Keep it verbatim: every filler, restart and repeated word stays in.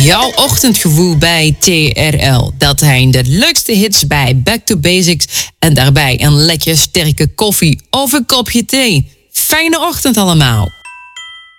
jouw ochtendgevoel bij T R L. Dat zijn de leukste hits bij Back to Basics. En daarbij een lekker sterke koffie of een kopje thee. Fijne ochtend allemaal.